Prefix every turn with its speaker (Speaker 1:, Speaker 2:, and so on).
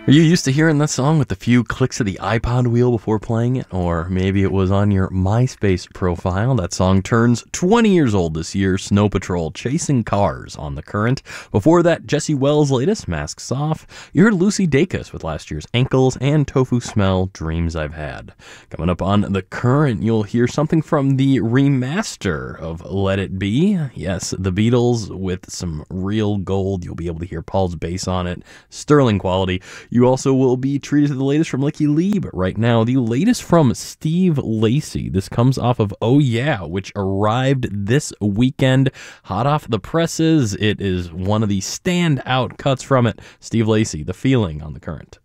Speaker 1: Are you used to hearing that song with a few clicks of the iPod wheel before playing it? Or maybe it was on your MySpace profile. That song turns 20 years old this year. Snow Patrol, Chasing Cars on The Current. Before that, Jesse Wells' latest, Masks Off. You heard Lucy Dacus with last year's Ankles and Tofu Smell, Dreams I've Had. Coming up on The Current, you'll hear something from the remaster of Let It Be. Yes, the Beatles with some real gold. You'll be able to hear Paul's bass on it. Sterling quality. You also will be treated to the latest from Licky Lee, but right now, the latest from Steve Lacy. This comes off of Oh Yeah, which arrived this weekend, hot off the presses. It is one of the standout cuts from it. Steve Lacy, The Feeling on The Current.